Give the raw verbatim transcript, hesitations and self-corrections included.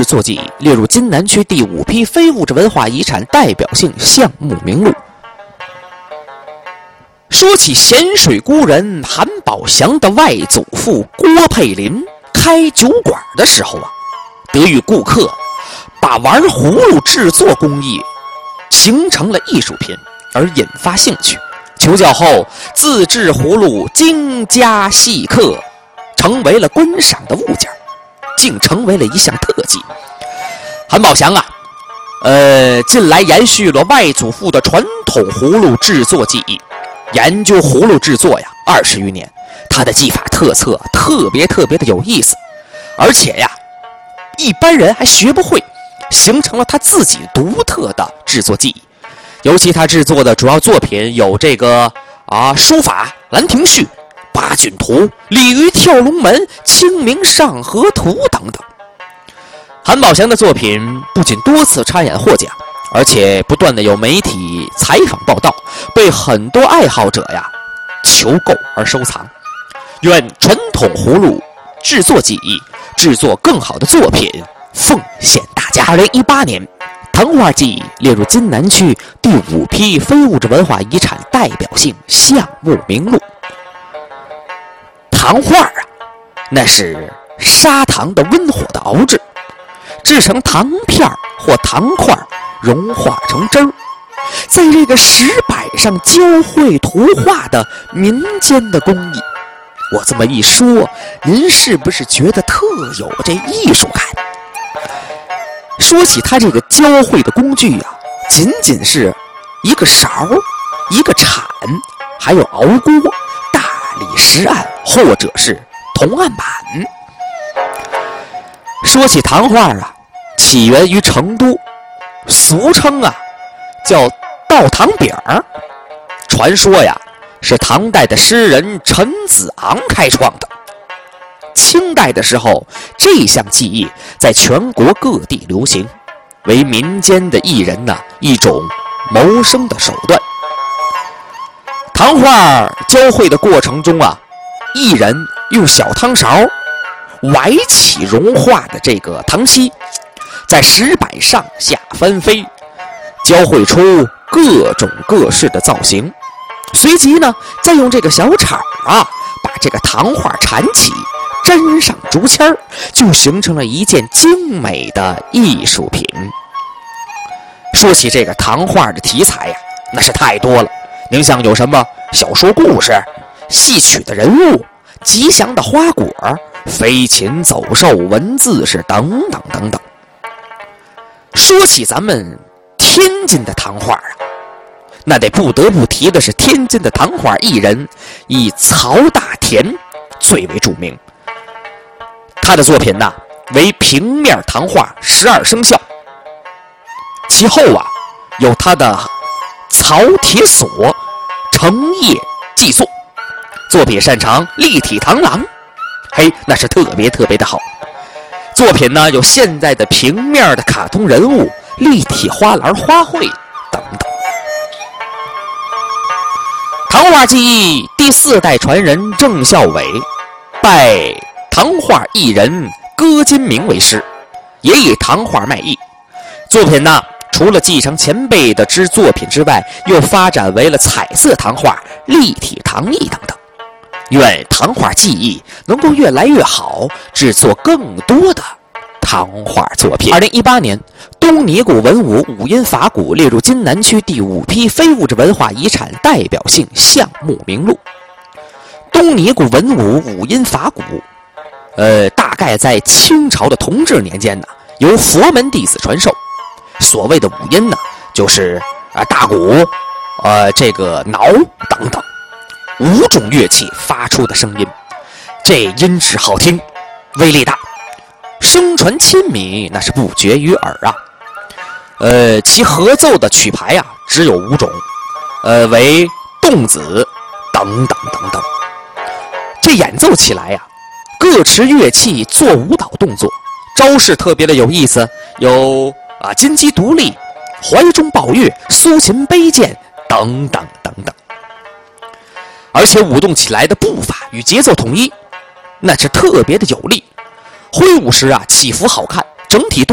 制作技艺列入津南区第五批非物质文化遗产代表性项目名录。说起咸水孤人韩宝祥的外祖父郭佩林开酒馆的时候啊，得遇顾客把玩葫芦制作工艺形成了艺术品而引发兴趣，求教后自制葫芦精加细刻，成为了观赏的物件，竟成为了一项特技。韩宝祥啊，呃，近来延续了外祖父的传统葫芦制作技艺，研究葫芦制作呀二十余年，他的技法特色特别特别的有意思，而且呀，一般人还学不会，形成了他自己独特的制作技艺。尤其他制作的主要作品有这个啊书法《兰亭序》、八骏图、鲤鱼跳龙门、清明上河图等等。韩宝祥的作品不仅多次参演获奖，而且不断的有媒体采访报道，被很多爱好者呀求购而收藏。愿传统葫芦制作技艺制作更好的作品，奉献大家。二零一八年糖画技艺列入津南区第五批非物质文化遗产代表性项目名录。糖画啊，那是砂糖的温火的熬制，制成糖片或糖块，融化成汁儿，在这个石板上教绘图画的民间的工艺。我这么一说，您是不是觉得特有这艺术感？说起它这个教绘的工具啊，仅仅是一个勺、一个铲，还有熬锅、大理石案或者是铜案板。说起糖画啊，起源于成都，俗称啊叫倒糖饼儿。传说呀是唐代的诗人陈子昂开创的。清代的时候，这项技艺在全国各地流行，为民间的艺人呢一种谋生的手段。糖画教绘的过程中啊，艺人用小汤勺崴起融化的这个糖稀，在石板上下翻飞，教绘出各种各式的造型。随即呢，再用这个小铲啊，把这个糖画缠起，粘上竹签儿，就形成了一件精美的艺术品。说起这个糖画的题材呀，那是太多了。您像有什么小说故事、戏曲的人物、吉祥的花果、飞禽走兽、文字是等等等等。说起咱们天津的糖画啊，那得不得不提的是天津的糖画艺人以曹大田最为著名。他的作品呢为平面糖画十二生肖，其后啊有他的曹铁锁成叶记作，作品擅长立体螳螂，嘿，那是特别特别的好。作品呢有现在的平面的卡通人物、立体花篮花卉等等。糖画技艺第四代传人郑孝伟拜糖画艺人戈金明为师，也以糖画卖艺。作品呢除了继承前辈的之作品之外，又发展为了彩色糖画、立体糖艺等等。愿糖画技艺能够越来越好，制作更多的糖画作品。二零一八年，东尼古文物五音法鼓列入津南区第五批非物质文化遗产代表性项目名录。东尼古文物五音法鼓，呃，大概在清朝的同治年间呢，由佛门弟子传授。所谓的五音呢，就是啊、呃、大鼓、呃这个铙等等五种乐器发出的声音，这音质好听，威力大，声传千米，那是不绝于耳啊。呃，其合奏的曲牌啊只有五种，呃为动子等等等等。这演奏起来呀、啊，各持乐器做舞蹈动作，招式特别的有意思，有啊金鸡独立、怀中抱月、苏秦背剑等等等等。而且舞动起来的步伐与节奏统一，那是特别的有力，挥舞时啊起伏好看，整体动